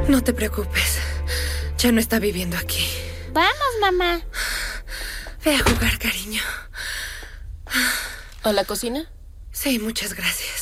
No te preocupes. Ya no está viviendo aquí. Vamos, mamá. Ve a jugar, cariño. ¿A la cocina? Sí, muchas gracias.